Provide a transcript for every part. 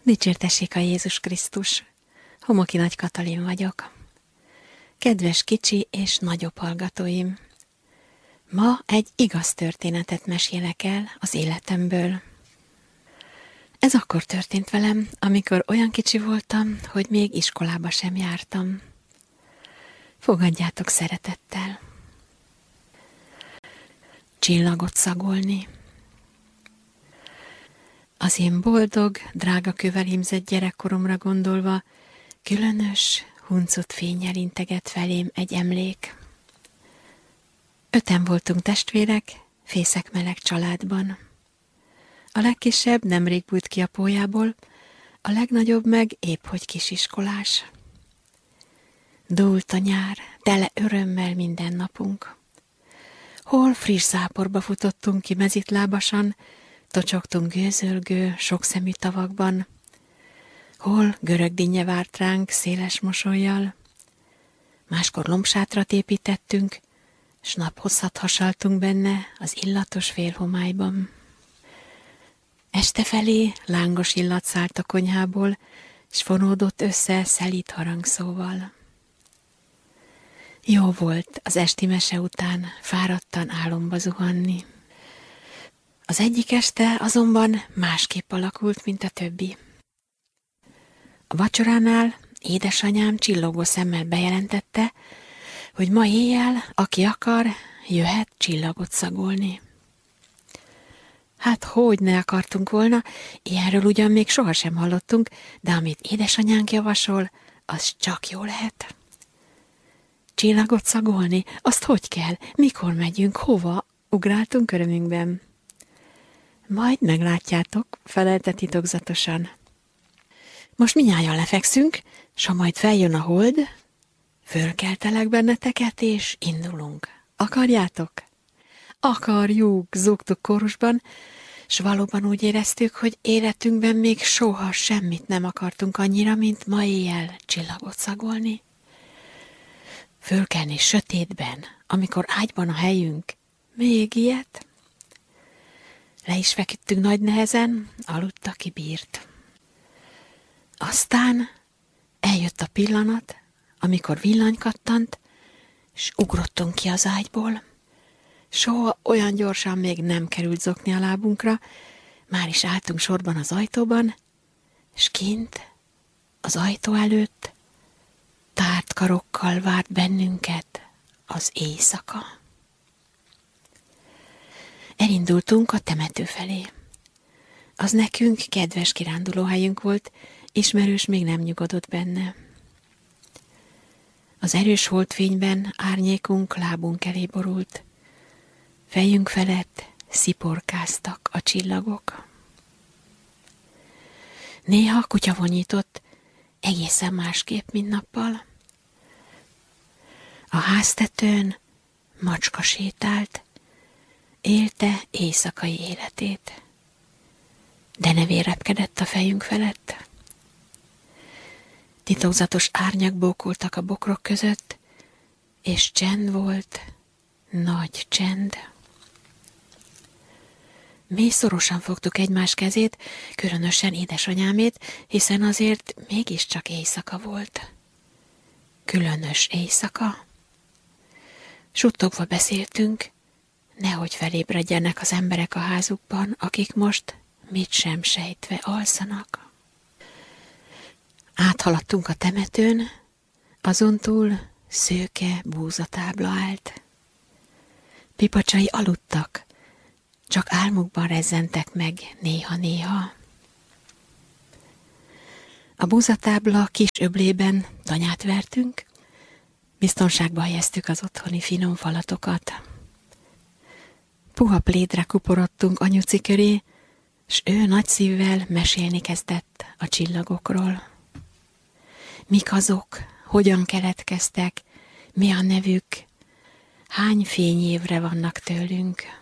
Dicsértessék a Jézus Krisztus! Homoki Nagy Katalin vagyok. Kedves kicsi és nagyobb hallgatóim! Ma egy igaz történetet mesélek el az életemből. Ez akkor történt velem, amikor olyan kicsi voltam, hogy még iskolába sem jártam. Fogadjátok szeretettel. Csillagot szagolni. Az én boldog, drága kővel hímzett gyerekkoromra gondolva, különös, huncut fénnyel integet felém egy emlék. 5-en voltunk testvérek, fészek-meleg családban. A legkisebb nemrég bújt ki a pólyából, a legnagyobb meg épp hogy kisiskolás. Dúlt a nyár, tele örömmel minden napunk. Hol friss záporba futottunk ki mezitlábasan, tocsogtunk gőzölgő, sokszemű tavakban, hol görög dinnye várt ránk széles mosollyal, máskor lombsátrat építettünk, s naphosszat hasaltunk benne az illatos félhomályban. Este felé lángos illat szállt a konyhából, s fonódott össze szelíd harangszóval. Jó volt az esti mese után fáradtan álomba zuhanni. Az egyik este azonban másképp alakult, mint a többi. A vacsoránál édesanyám csillogó szemmel bejelentette, hogy ma éjjel, aki akar, jöhet csillagot szagolni. Hát hogy ne akartunk volna, ilyenről ugyan még sohasem hallottunk, de amit édesanyánk javasol, az csak jó lehet. Csillagot szagolni? Azt hogy kell? Mikor megyünk? Hova? Ugráltunk örömünkben. Majd meglátjátok, felelte titokzatosan. Most mindnyájan lefekszünk, s ha majd feljön a hold, fölkeltelek benneteket, és indulunk. Akarjátok? Akarjuk, zúgtuk kórusban, s valóban úgy éreztük, hogy életünkben még soha semmit nem akartunk annyira, mint ma éjjel csillagot szagolni. Fölkelni sötétben, amikor ágyban a helyünk, még ilyet? Le is feküdtünk nagy nehezen, aludt, aki bírt. Aztán eljött a pillanat, amikor villany kattant, s ugrottunk ki az ágyból. Soha olyan gyorsan még nem került zokni a lábunkra, már is álltunk sorban az ajtóban, s kint, az ajtó előtt, tárt karokkal várt bennünket az éjszaka. Elindultunk a temető felé. Az nekünk kedves kirándulóhelyünk volt, ismerős még nem nyugodott benne. Az erős holdfényben árnyékunk lábunk elé borult. Fejünk felett sziporkáztak a csillagok. Néha kutya vonyított, egészen másképp, mint nappal. A háztetőn macska sétált, élte éjszakai életét, de nevé repkedett a fejünk felett. Titokzatos árnyak bókoltak a bokrok között, és csend volt, nagy csend. Mi szorosan fogtuk egymás kezét, különösen édesanyámét, hiszen azért mégiscsak éjszaka volt. Különös éjszaka. Suttogva beszéltünk, nehogy felébredjenek az emberek a házukban, akik most mit sem sejtve alszanak. Áthaladtunk a temetőn, azon túl szőke búzatábla állt. Pipacsai aludtak, csak álmukban rezzentek meg néha-néha. A búzatábla kis öblében tanyát vertünk, biztonságba helyeztük az otthoni finom falatokat. Puha plédre kuporodtunk anyuci köré, s ő nagy szívvel mesélni kezdett a csillagokról. Mik azok, hogyan keletkeztek, mi a nevük, hány fényévre vannak tőlünk.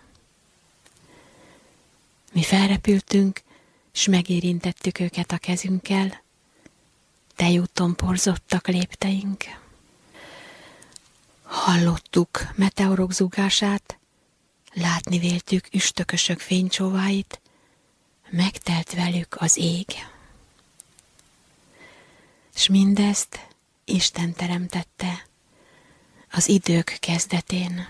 Mi felrepültünk, s megérintettük őket a kezünkkel, tejúton porzottak lépteink. Hallottuk meteorok zúgását, látni véltük üstökösök fénycsóváit, megtelt velük az ég. mindezt Isten teremtette az idők kezdetén.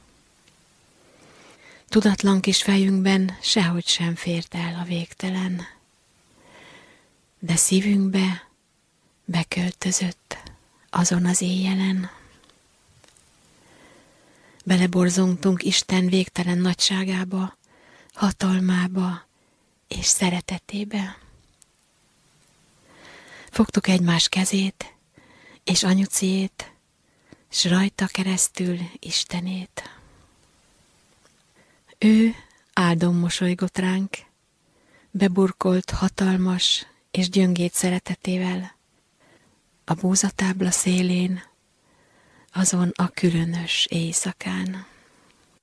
Tudatlan kis fejünkben sehogy sem fért el a végtelen, de szívünkbe beköltözött azon az éjjelen. Beleborzongtunk Isten végtelen nagyságába, hatalmába és szeretetébe. Fogtuk egymás kezét és anyuciét, s rajta keresztül Istenét. Ő áldon mosolygott ránk, beburkolt hatalmas és gyöngéd szeretetével, a búzatábla szélén, azon a különös éjszakán.